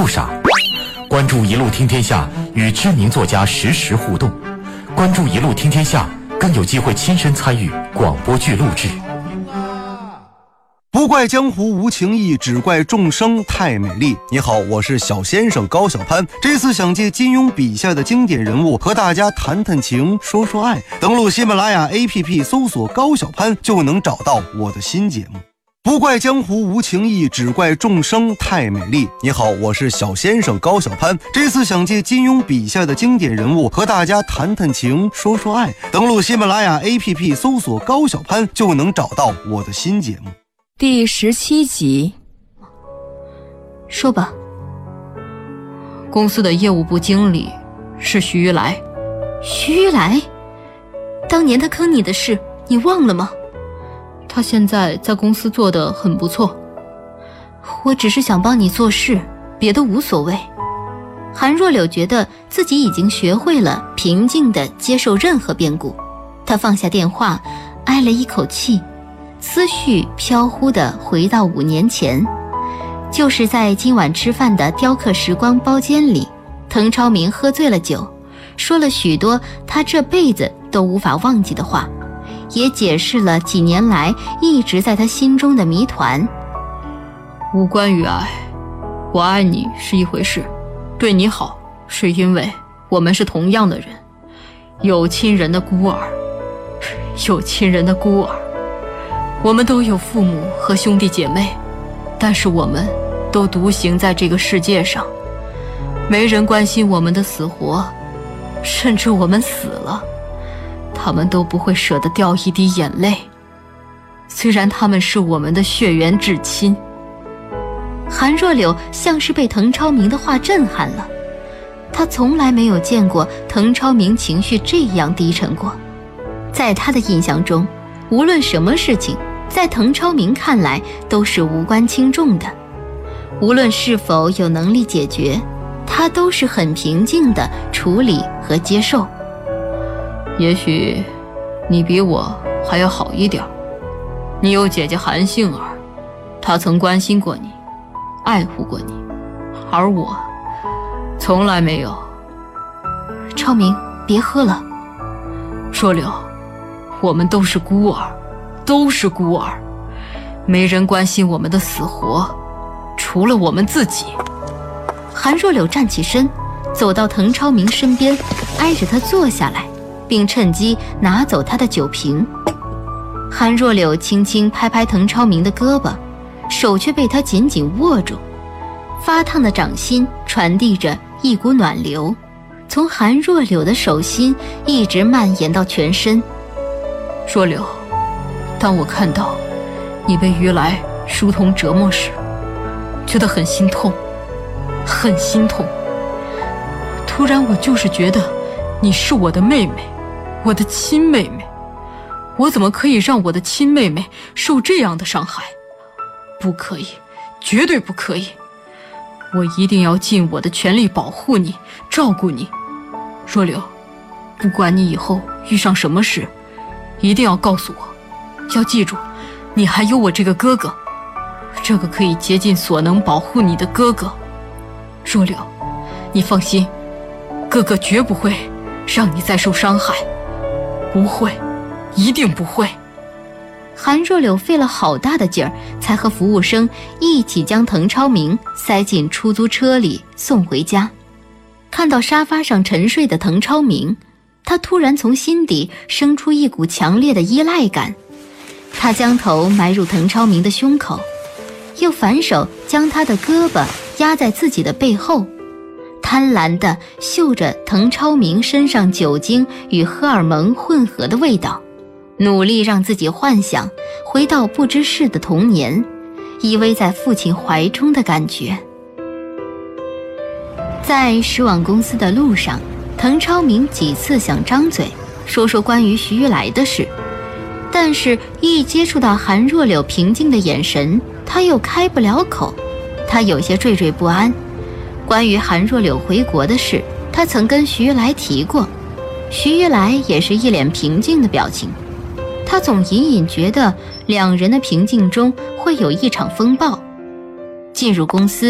上，关注一路听天下，与知名作家实时互动。关注一路听天下，更有机会亲身参与广播剧录制。 不怪江湖无情义，只怪众生太美丽。你好，我是小先生高小攀。这次想借金庸笔下的经典人物和大家谈谈情，说说爱。登录喜马拉雅 APP 搜索高小攀，就能找到我的新节目。不怪江湖无情义，只怪众生太美丽。你好，我是小先生高小攀。这次想借金庸笔下的经典人物和大家谈谈情，说说爱。登录喜马拉雅 APP 搜索高小攀，就能找到我的新节目。 第17集。说吧。 公司的业务部经理是徐玉来。 徐玉来？当年他坑你的事你忘了吗？ 他现在在公司做得很不错。 我只是想帮你做事，别的无所谓。韩若柳觉得自己已经学会了平静地接受任何变故，他放下电话，挨了一口气，思绪飘忽地回到5年前，就是在今晚吃饭的雕刻时光包间里，滕超明喝醉了酒，说了许多他这辈子都无法忘记的话，也解释了几年来一直在他心中的谜团。 无关于爱，我爱你是一回事，对你好是因为我们是同样的人，有亲人的孤儿，有亲人的孤儿。我们都有父母和兄弟姐妹，但是我们都独行在这个世界上，没人关心我们的死活，甚至我们死了，他们都不会舍得掉一滴眼泪，虽然他们是我们的血缘至亲。 韩若柳像是被滕超明的话震撼了，他从来没有见过滕超明情绪这样低沉过。在他的印象中，无论什么事情在滕超明看来都是无关轻重的，无论是否有能力解决，他都是很平静地处理和接受。 也许你比我还要好一点，你有姐姐韩杏儿，她曾关心过你，爱护过你，而我从来没有。 超明，别喝了。 若柳，我们都是孤儿，都是孤儿，没人关心我们的死活，除了我们自己。 韩若柳站起身，走到滕超明身边，挨着他坐下来，并趁机拿走他的酒瓶。韩若柳轻轻拍拍滕超明的胳膊，手却被他紧紧握住，发烫的掌心传递着一股暖流，从韩若柳的手心一直蔓延到全身。 若柳，当我看到你被于来如同折磨时，觉得很心痛，很心痛。突然我就是觉得你是我的妹妹，我的亲妹妹，我怎么可以让我的亲妹妹受这样的伤害？不可以，绝对不可以！我一定要尽我的全力保护你，照顾你。若柳，不管你以后遇上什么事，一定要告诉我，要记住，你还有我这个哥哥，这个可以竭尽所能保护你的哥哥。若柳，你放心，哥哥绝不会让你再受伤害，不会，一定不会。 韩若柳费了好大的劲儿，才和服务生一起将滕超明塞进出租车里送回家。看到沙发上沉睡的滕超明，他突然从心底生出一股强烈的依赖感。他将头埋入滕超明的胸口，又反手将他的胳膊压在自己的背后，贪婪地嗅着滕超明身上酒精与荷尔蒙混合的味道，努力让自己幻想回到不知事的童年，依偎在父亲怀中的感觉。在驶往公司的路上，滕超明几次想张嘴说说关于徐玉来的事，但是一接触到韩若柳平静的眼神，他又开不了口。他有些惴惴不安。关于韩若柳回国的事，他曾跟徐玉来提过，徐玉来也是一脸平静的表情。他总隐隐觉得两人的平静中会有一场风暴。进入公司，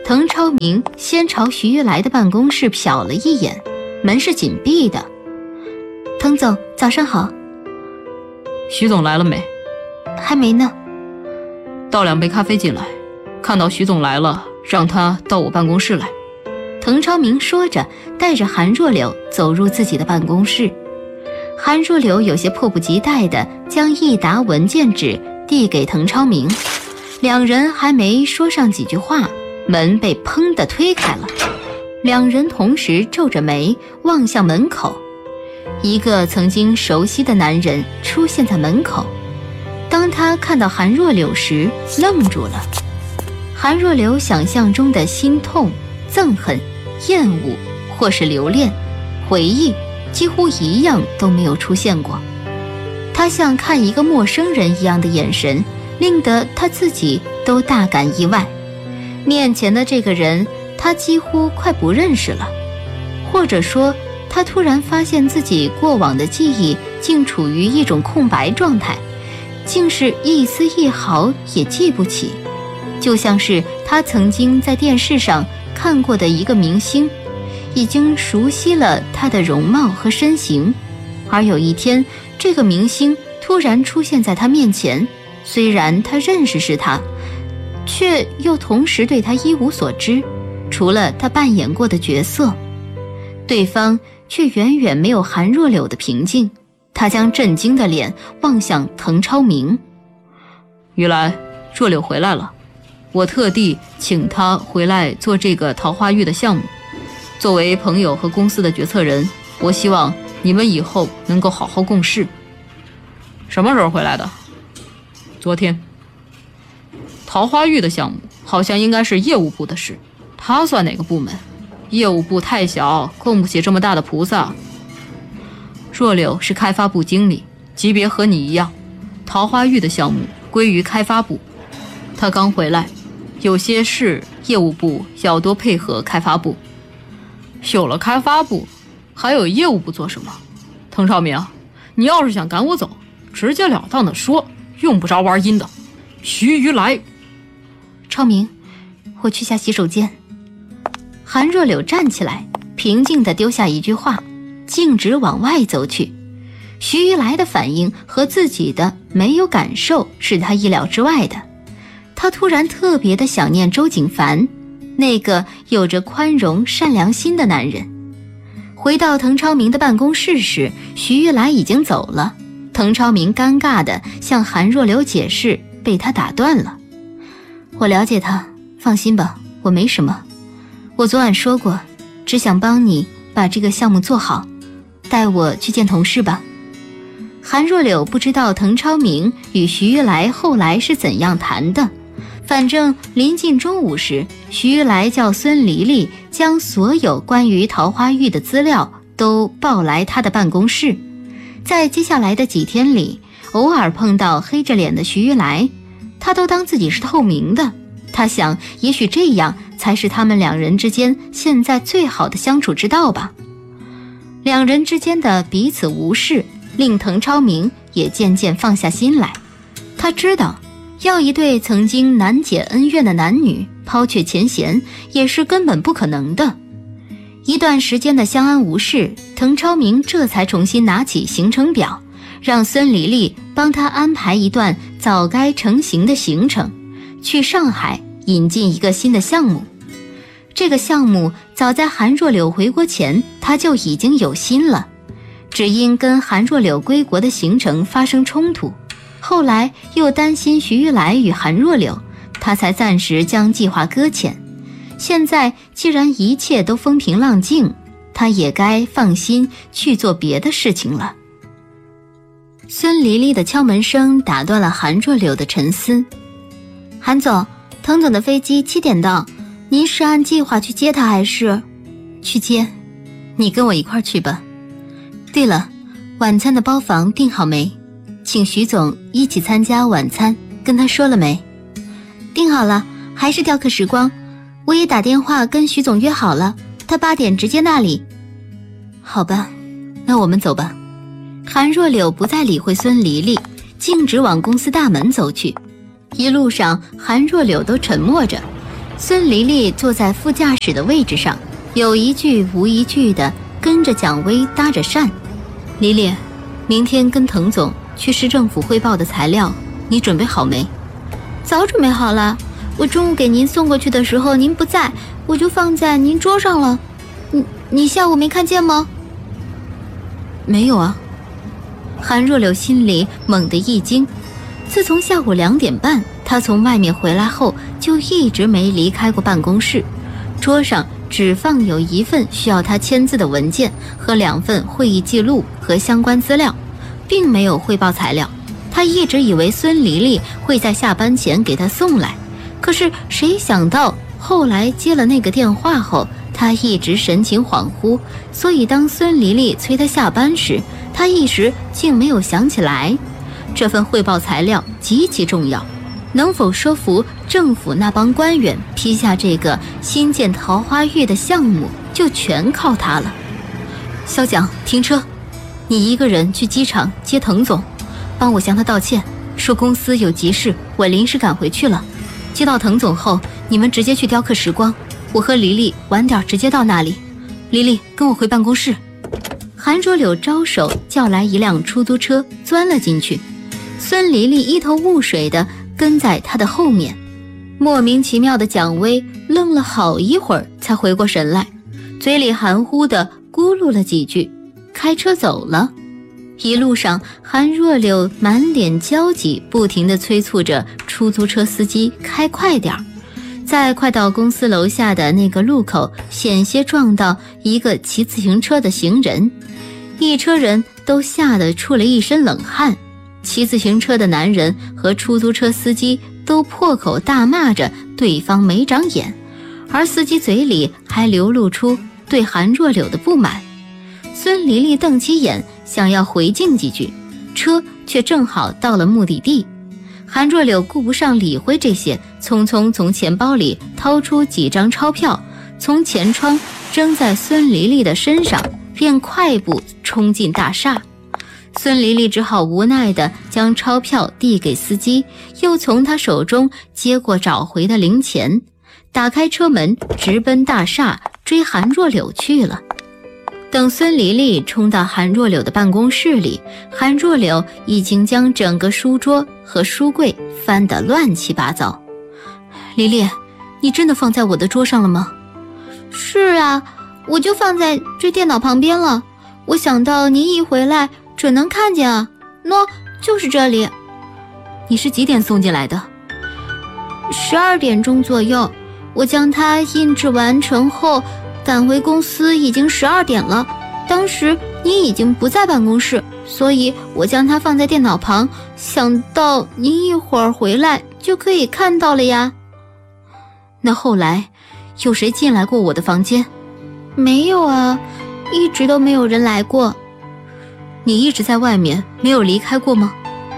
滕超明先朝徐玉来的办公室瞟了一眼，门是紧闭的。滕总，早上好。 徐总来了没？ 还没呢。 倒2杯咖啡进来，看到徐总来了，让他到我办公室来。 滕超明说着，带着韩若柳走入自己的办公室。韩若柳有些迫不及待地将一沓文件纸递给滕超明，两人还没说上几句话，门被砰地推开了。两人同时皱着眉望向门口，一个曾经熟悉的男人出现在门口。当他看到韩若柳时，愣住了。韩若柳想象中的心痛、憎恨、厌恶或是留恋、回忆几乎一样都没有出现过。他像看一个陌生人一样的眼神，令得他自己都大感意外。面前的这个人，他几乎快不认识了，或者说，他突然发现自己过往的记忆竟处于一种空白状态，竟是一丝一毫也记不起，就像是他曾经在电视上看过的一个明星，已经熟悉了他的容貌和身形，而有一天，这个明星突然出现在他面前，虽然他认识是他，却又同时对他一无所知，除了他扮演过的角色。对方却远远没有韩若柳的平静，他将震惊的脸望向滕超明。 玉来，若柳回来了，我特地请他回来做这个桃花玉的项目。作为朋友和公司的决策人，我希望你们以后能够好好共事。什么时候回来的？昨天。桃花玉的项目好像应该是业务部的事，他算哪个部门？业务部太小，供不起这么大的菩萨。若柳是开发部经理，级别和你一样。桃花玉的项目归于开发部，他刚回来，有些事业务部要多配合开发部。有了开发部，还有业务部做什么？滕超明，你要是想赶我走，直截了当的说，用不着玩阴的。徐于来。 超明，我去下洗手间。韩若柳站起来，平静地丢下一句话，径直往外走去。徐于来的反应和自己的没有感受是他意料之外的。他突然特别的想念周景凡，那个有着宽容善良心的男人。回到滕超明的办公室时，徐玉来已经走了。滕超明尴尬地向韩若柳解释，被他打断了。我了解他，放心吧，我没什么。我昨晚说过，只想帮你把这个项目做好，带我去见同事吧。韩若柳不知道滕超明与徐玉来后来是怎样谈的，反正临近中午时，徐玉来叫孙黎黎将所有关于桃花玉的资料都报来他的办公室。在接下来的几天里，偶尔碰到黑着脸的徐玉来，他都当自己是透明的。他想，也许这样才是他们两人之间现在最好的相处之道吧。两人之间的彼此无视，令滕超明也渐渐放下心来。他知道，要一对曾经难解恩怨的男女抛却前嫌，也是根本不可能的。一段时间的相安无事，滕超明这才重新拿起行程表，让孙黎黎帮他安排一段早该成型的行程，去上海引进一个新的项目。这个项目早在韩若柳回国前，他就已经有心了，只因跟韩若柳归国的行程发生冲突，后来又担心徐玉来与韩若柳，他才暂时将计划搁浅。现在既然一切都风平浪静，他也该放心去做别的事情了。孙黎黎的敲门声打断了韩若柳的沉思。韩总，滕总的飞机7点到，您是按计划去接他还是？去接，你跟我一块去吧。对了，晚餐的包房订好没？请徐总一起参加晚餐，跟他说了没？订好了，还是雕刻时光，我也打电话跟徐总约好了，他8点直接那里。好吧，那我们走吧。韩若柳不再理会孙黎黎，径直往公司大门走去。一路上，韩若柳都沉默着， 孙黎黎坐在副驾驶的位置上，有一句无一句的跟着蒋薇搭着讪。黎黎，明天跟滕总去市政府汇报的材料你准备好没？ 早准备好了，我中午给您送过去的时候您不在，我就放在您桌上了。你下午没看见吗？ 没有啊。韩若柳心里猛地一惊，自从下午2点半他从外面回来后，就一直没离开过办公室，桌上只放有1份需要他签字的文件和2份会议记录和相关资料，并没有汇报材料。他一直以为孙黎黎会在下班前给他送来，可是谁想到后来接了那个电话后，他一直神情恍惚，所以当孙黎黎催他下班时，他一时竟没有想起来。这份汇报材料极其重要，能否说服政府那帮官员批下这个新建桃花峪的项目，就全靠他了。肖蒋，停车，你一个人去机场接滕总，帮我向他道歉，说公司有急事，我临时赶回去了。接到滕总后，你们直接去雕刻时光，我和黎黎晚点直接到那里。黎黎，跟我回办公室。韩若柳招手叫来一辆出租车，钻了进去。孙黎黎一头雾水地跟在他的后面。莫名其妙的蒋薇愣了好一会儿才回过神来，嘴里含糊地咕噜了几句，开车走了。一路上，韩若柳满脸焦急，不停地催促着出租车司机开快点儿。在快到公司楼下的那个路口，险些撞到一个骑自行车的行人，一车人都吓得出了一身冷汗。骑自行车的男人和出租车司机都破口大骂着对方没长眼，而司机嘴里还流露出对韩若柳的不满。孙黎黎瞪起眼，想要回敬几句，车却正好到了目的地。韩若柳顾不上理会这些，匆匆从钱包里掏出几张钞票，从前窗扔在孙黎黎的身上，便快步冲进大厦。孙黎黎只好无奈地将钞票递给司机，又从他手中接过找回的零钱，打开车门直奔大厦，追韩若柳去了。等孙黎黎冲到韩若柳的办公室里，韩若柳已经将整个书桌和书柜翻得乱七八糟。黎黎，你真的放在我的桌上了吗？ 是啊，我就放在这电脑旁边了，我想到您一回来准能看见啊。喏，就是这里。 你是几点送进来的 ？12点钟左右，我将它印制完成后赶回公司已经12点了，当时您已经不在办公室，所以我将它放在电脑旁，想到您一会儿回来就可以看到了呀。 那后来有谁进来过我的房间？ 没有啊，一直都没有人来过。 你一直在外面，没有离开过吗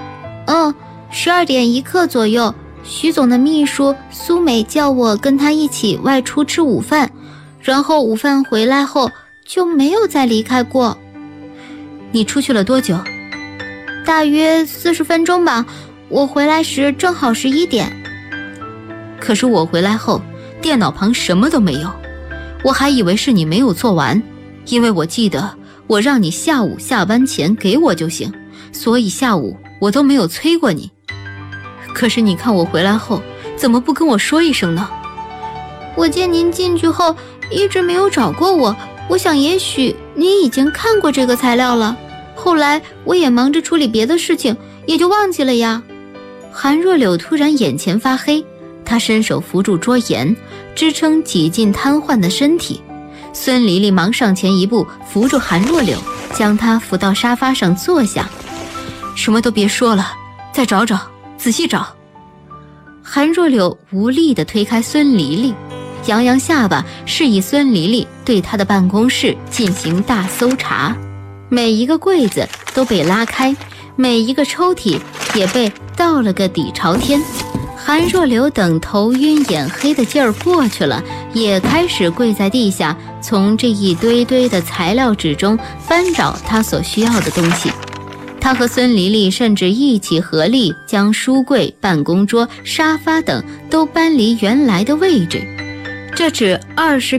？12点1刻左右，徐总的秘书苏美叫我跟他一起外出吃午饭，然后午饭回来后就没有再离开过。 你出去了多久？ 大约40分钟吧，我回来时正好11点。 可是我回来后，电脑旁什么都没有，我还以为是你没有做完，因为我记得我让你下午下班前给我就行，所以下午我都没有催过你。可是你看我回来后，怎么不跟我说一声呢？ 我见您进去后一直没有找过我，我想也许您已经看过这个材料了，后来我也忙着处理别的事情，也就忘记了呀。 韩若柳突然眼前发黑，她伸手扶住桌沿，支撑几近瘫痪的身体。孙黎黎忙上前一步，扶住韩若柳，将她扶到沙发上坐下。什么都别说了，再找找，仔细找。韩若柳无力地推开孙黎黎，扬扬下巴，示意孙黎黎对她的办公室进行大搜查。每一个柜子都被拉开，每一个抽屉也被倒了个底朝天。韩若柳等头晕眼黑的劲儿过去了，也开始跪在地下，从这一堆堆的材料纸中翻找他所需要的东西。 他和孙黎黎甚至一起合力将书柜、办公桌、沙发等都搬离原来的位置。这只20